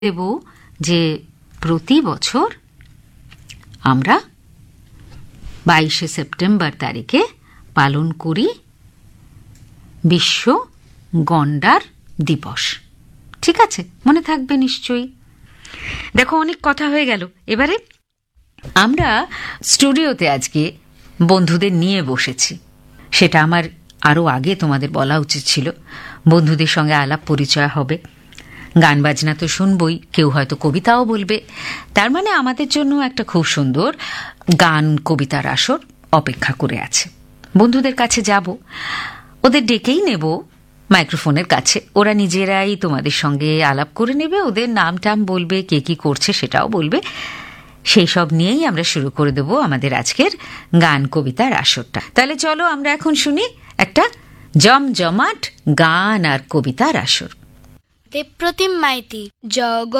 দেব যে প্রতি বছর আমরা 22শে সেপ্টেম্বর তারিখে পালন করি বিশ্ব গন্ডার দিবস। ঠিক আছে, মনে থাকবে নিশ্চয়ই। দেখো, অনেক কথা হয়ে গেল। এবারে আমরা স্টুডিওতে আজকে বন্ধুদের নিয়ে বসেছি। সেটা আমার আরও আগে তোমাদের বলা উচিত ছিল। বন্ধুদের সঙ্গে আলাপ পরিচয় হবে, গান বাজনা তো শুনবই, কেউ হয়তো কবিতাও বলবে। তার মানে আমাদের জন্য একটা খুব সুন্দর গান কবিতার আসর অপেক্ষা করে আছে। বন্ধুদের কাছে যাব, ওদের ডেকেই নেব মাইক্রোফোনের কাছে। ওরা নিজেরাই তোমাদের সঙ্গে আলাপ করে নেবে, ওদের নাম টাম বলবে, কে কি করছে সেটাও বলবে। সেই সব নিয়েই আমরা শুরু করে দেব আমাদের আজকের গান কবিতার আসরটা। তাহলে চলো আমরা এখন শুনি একটা জমজমাট গান আর কবিতার আসর। দেবপ্রতিম মাইতি, জগ